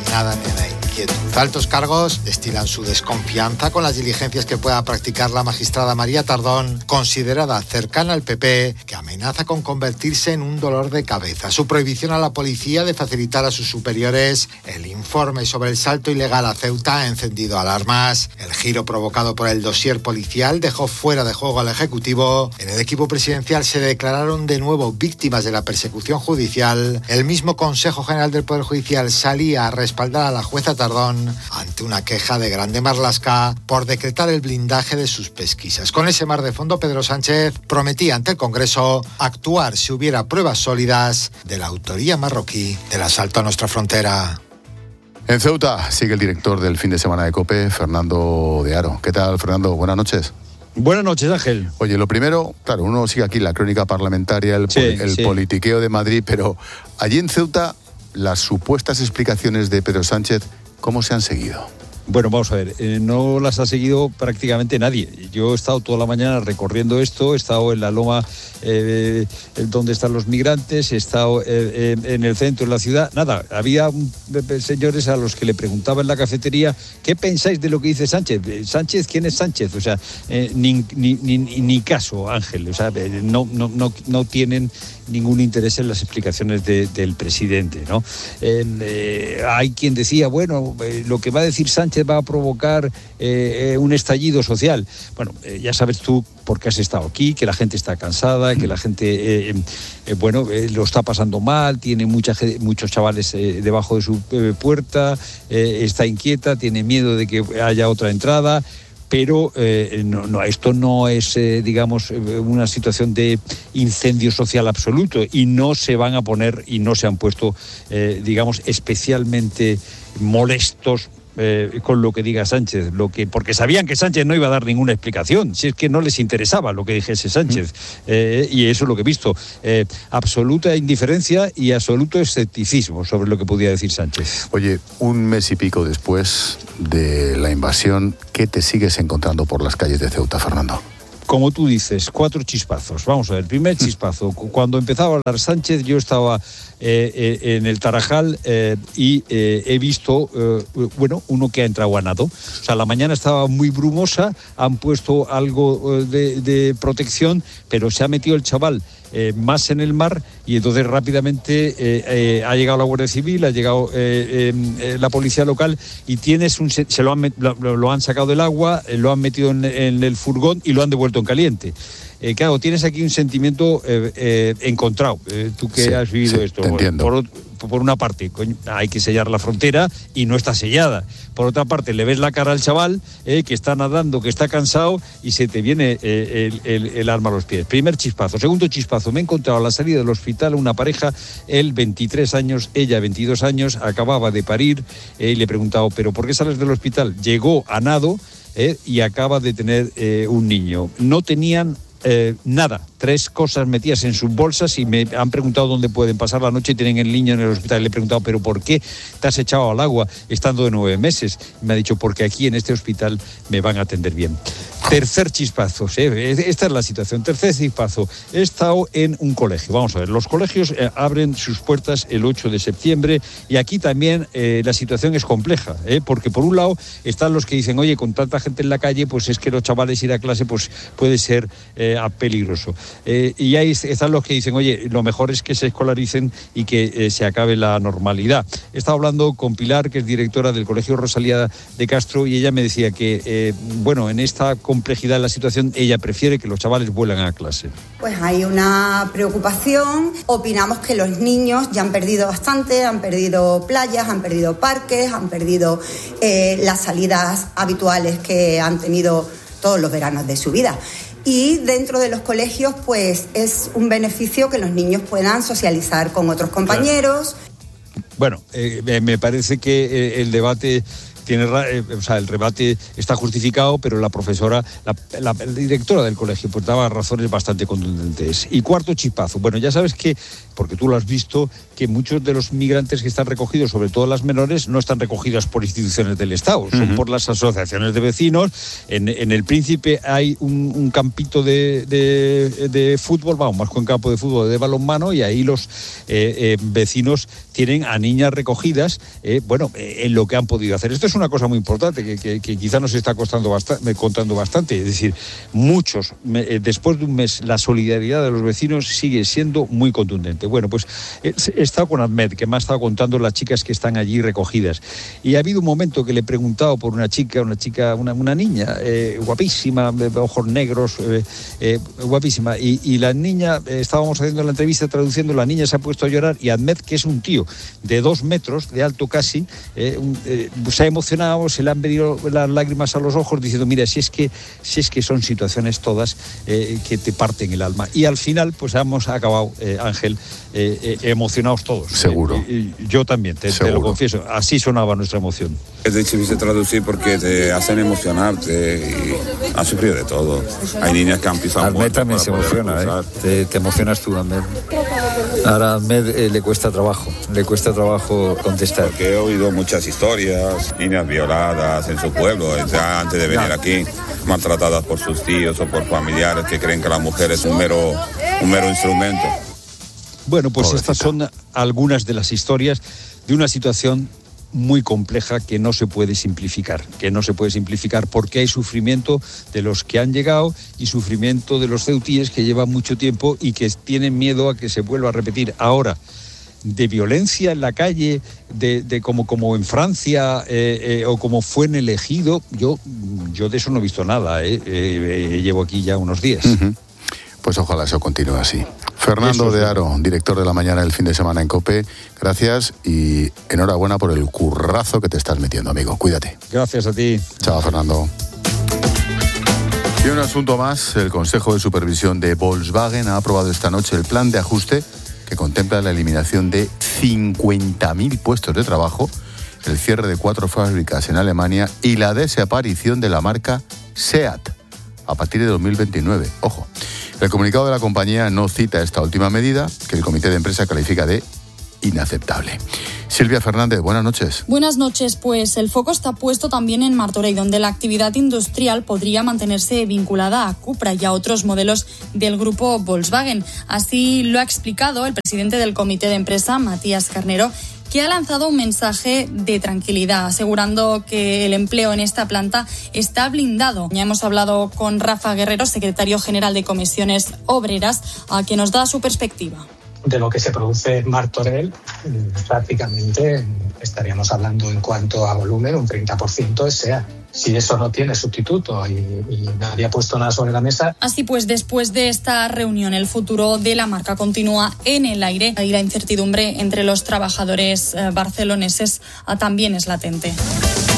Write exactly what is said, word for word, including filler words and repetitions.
nada ni a la inquietud. Altos cargos destilan su desconfianza con las diligencias que pueda practicar la magistrada María Tardón, considerada cercana al P P, que amenaza con convertirse en un dolor de cabeza. Su prohibición a la policía de facilitar a sus superiores el informe sobre el salto ilegal a Ceuta ha encendido alarmas. El giro provocado por el dossier policial dejó fuera de juego al Ejecutivo. En el equipo presidencial se declararon de nuevo víctimas de la persecución judicial. El mismo Consejo General del Poder Judicial salía a respaldar a la jueza Tardón ante una queja de Grande Marlaska por decretar el blindaje de sus pesquisas. Con ese mar de fondo, Pedro Sánchez prometía ante el Congreso actuar si hubiera pruebas sólidas de la autoría marroquí del asalto a nuestra frontera. En Ceuta sigue el director del fin de semana de COPE, Fernando de Aro. ¿Qué tal, Fernando? Buenas noches. Buenas noches, Ángel. Oye, lo primero, claro, uno sigue aquí la crónica parlamentaria, el, sí, el sí. politiqueo de Madrid, pero allí en Ceuta las supuestas explicaciones de Pedro Sánchez, ¿cómo se han seguido? Bueno, vamos a ver, eh, no las ha seguido prácticamente nadie. Yo he estado toda la mañana recorriendo esto, he estado en la loma eh, donde están los migrantes, he estado eh, en el centro de la ciudad. Nada, había señores a los que le preguntaba en la cafetería, ¿qué pensáis de lo que dice Sánchez? Sánchez, ¿quién es Sánchez? O sea, eh, ni, ni, ni, ni caso, Ángel. O sea, no, no, no, no tienen ningún interés en las explicaciones de, del presidente, ¿no? Eh, eh, hay quien decía, bueno, eh, lo que va a decir Sánchez va a provocar eh, eh, un estallido social. Bueno, eh, ya sabes tú, porque has estado aquí, que la gente está cansada, que la gente, eh, eh, bueno, eh, lo está pasando mal, tiene mucha, muchos chavales eh, debajo de su eh, puerta, eh, está inquieta, tiene miedo de que haya otra entrada. Pero eh, no, no, esto no es, eh, digamos, una situación de incendio social absoluto y no se van a poner y no se han puesto, eh, digamos, especialmente molestos Eh, con lo que diga Sánchez, lo que porque sabían que Sánchez no iba a dar ninguna explicación, si es que no les interesaba lo que dijese Sánchez, eh, y eso es lo que he visto, eh, absoluta indiferencia y absoluto escepticismo sobre lo que podía decir Sánchez. Oye, un mes y pico después de la invasión, ¿qué te sigues encontrando por las calles de Ceuta, Fernando? Como tú dices, cuatro chispazos. Vamos a ver, primer chispazo. Cuando empezaba a hablar Sánchez, yo estaba eh, eh, en el Tarajal eh, y eh, he visto, eh, bueno, uno que ha entrado a nado. O sea, la mañana estaba muy brumosa, han puesto algo de, de protección, pero se ha metido el chaval eh, más en el mar y entonces rápidamente eh, eh, ha llegado la Guardia Civil, ha llegado eh, eh, la policía local y tienes un, se lo han, lo, lo han sacado del agua, lo han metido en, en el furgón y lo han devuelto en caliente. Eh, claro, tienes aquí un sentimiento eh, eh, encontrado, eh, tú que sí, has vivido sí, esto. Te entiendo. Por, por una parte, coño, hay que sellar la frontera y no está sellada. Por otra parte, le ves la cara al chaval eh, que está nadando, que está cansado y se te viene eh, el, el, el arma a los pies. Primer chispazo. Segundo chispazo, me he encontrado a la salida del hospital una pareja, él veintitrés años, ella veintidós años, acababa de parir eh, y le he preguntado, ¿pero por qué sales del hospital? Llegó a nado eh, y acaba de tener eh, un niño. No tenían Eh, nada, tres cosas metidas en sus bolsas y me han preguntado dónde pueden pasar la noche y tienen el niño en el hospital. Le he preguntado, ¿pero por qué te has echado al agua estando de nueve meses? Y me ha dicho, porque aquí en este hospital me van a atender bien. Tercer chispazo, ¿eh? Esta es la situación. Tercer chispazo, he estado en un colegio. Vamos a ver, los colegios eh, abren sus puertas el ocho de septiembre y aquí también eh, la situación es compleja, ¿eh? Porque por un lado están los que dicen, oye, con tanta gente en la calle, pues es que los chavales ir a clase pues puede ser eh, peligroso. Eh, y ahí están los que dicen, oye, lo mejor es que se escolaricen y que eh, se acabe la normalidad. He estado hablando con Pilar, que es directora del Colegio Rosalía de Castro, y ella me decía que, eh, bueno, en esta complejidad de la situación, ella prefiere que los chavales vuelvan a clase. Pues hay una preocupación. Opinamos que los niños ya han perdido bastante, han perdido playas, han perdido parques, han perdido eh, las salidas habituales que han tenido todos los veranos de su vida. Y dentro de los colegios, pues es un beneficio que los niños puedan socializar con otros compañeros. Bueno, eh, me parece que eh, el debate tiene, eh, o sea, el rebate está justificado, pero la profesora, la, la, la directora del colegio, pues daba razones bastante contundentes. Y cuarto chispazo. Bueno, ya sabes que porque tú lo has visto, que muchos de los migrantes que están recogidos, sobre todo las menores, no están recogidas por instituciones del Estado, uh-huh. son por las asociaciones de vecinos. En, en El Príncipe hay un, un campito de, de, de fútbol, vamos, más que un campo de fútbol, de balonmano, y ahí los eh, eh, vecinos tienen a niñas recogidas, eh, bueno, eh, en lo que han podido hacer. Esto es una cosa muy importante que, que, que quizá nos está costando bastante, contando bastante. Es decir, muchos, me, eh, después de un mes, la solidaridad de los vecinos sigue siendo muy contundente. Bueno, pues eh, he estado con Ahmed, que me ha estado contando las chicas que están allí recogidas. Y ha habido un momento que le he preguntado por una chica, una chica, una, una niña, eh, guapísima, de ojos negros, eh, eh, guapísima. Y, y la niña, eh, estábamos haciendo la entrevista traduciendo, la niña se ha puesto a llorar y Ahmed, que es un tío de dos metros, de alto casi, eh, un, eh, se ha emocionado, se le han venido las lágrimas a los ojos diciendo, mira, si es que, si es que son situaciones todas eh, que te parten el alma. Y al final, pues hemos acabado, eh, Ángel, eh, eh, emocionados todos. Seguro. Eh, y yo también, te, te lo confieso, así sonaba nuestra emoción. Es difícil traducir porque te hacen emocionarte y han sufrido de todo. Hay niñas que han pisado Ahmed muertas también para se poder emociona, cruzar. ¿eh? Te, te emocionas tú, Ahmed. Ahora a Ahmed eh, le cuesta trabajo, le cuesta trabajo contestar. Porque he oído muchas historias, niñas violadas en su pueblo, ya antes de venir aquí, maltratadas por sus tíos o por familiares que creen que la mujer es un mero, un mero instrumento. Bueno, pues Pobrecita. Estas son algunas de las historias de una situación muy compleja que no se puede simplificar, que no se puede simplificar porque hay sufrimiento de los que han llegado y sufrimiento de los ceutíes que llevan mucho tiempo y que tienen miedo a que se vuelva a repetir. Ahora, de violencia en la calle, de, de como, como en Francia eh, eh, o como fue en el Ejido, yo, yo de eso no he visto nada, eh, eh, eh, llevo aquí ya unos días. Uh-huh. Pues ojalá eso continúe así. Fernando de Aro, director de La Mañana del fin de semana en COPE, gracias y enhorabuena por el currazo que te estás metiendo, amigo. Cuídate. Gracias a ti. Chao, Fernando. Y un asunto más, el Consejo de Supervisión de Volkswagen ha aprobado esta noche el plan de ajuste que contempla la eliminación de cincuenta mil puestos de trabajo, el cierre de cuatro fábricas en Alemania y la desaparición de la marca SEAT a partir de dos mil veintinueve. Ojo. El comunicado de la compañía no cita esta última medida, que el comité de empresa califica de inaceptable. Silvia Fernández, buenas noches. Buenas noches, pues el foco está puesto también en Martorell, donde la actividad industrial podría mantenerse vinculada a Cupra y a otros modelos del grupo Volkswagen. Así lo ha explicado el presidente del comité de empresa, Matías Carnero, que ha lanzado un mensaje de tranquilidad, asegurando que el empleo en esta planta está blindado. Ya hemos hablado con Rafa Guerrero, secretario general de Comisiones Obreras, a quien nos da su perspectiva. De lo que se produce en Martorell, prácticamente estaríamos hablando en cuanto a volumen, un treinta por ciento es SEAT. Si eso no tiene sustituto y, y nadie ha puesto nada sobre la mesa. Así pues, después de esta reunión, el futuro de la marca continúa en el aire y la incertidumbre entre los trabajadores barceloneses también es latente.